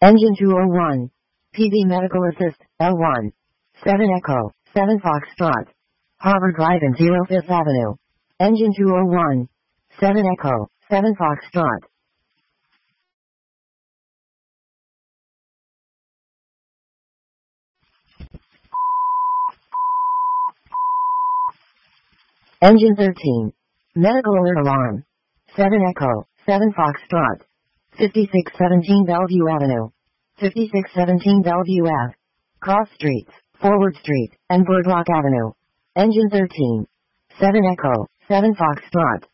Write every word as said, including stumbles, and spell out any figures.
Engine two oh one. P B Medical Assist, L one. seven Echo, seven Foxtrot. Harvard Drive and zero Fifth Avenue. Engine two oh one. seven Echo, seven Foxtrot. Engine thirteen. Medical Alert Alarm. seven Echo, seven Foxtrot. fifty-six seventeen Bellevue Avenue. fifty-six seventeen Bellevue Ave. Cross Streets, Forward Street, and Birdlock Avenue. Engine thirteen. seven Echo, seven Foxtrot.